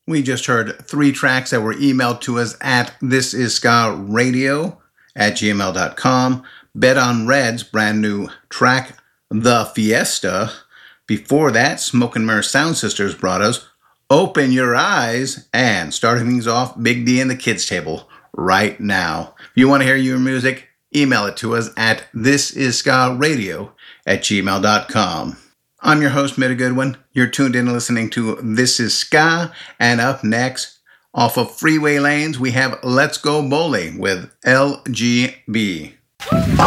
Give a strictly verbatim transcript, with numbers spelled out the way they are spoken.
We just heard three tracks that were emailed to us at thisisskaradio at gmail dot com. Bet on Red's brand new track, The Fiesta. Before that, Smoke and Mirror Sound Sisters brought us Open Your Eyes. And starting things off, Big D and the Kids Table right now. If you want to hear your music, email it to us at thisisskaradio at gmail dot com. I'm your host, Mitta Goodwin. You're tuned in listening to This Is Ska. And up next, off of Freeway Lanes, we have Let's Go Bowling with L G B.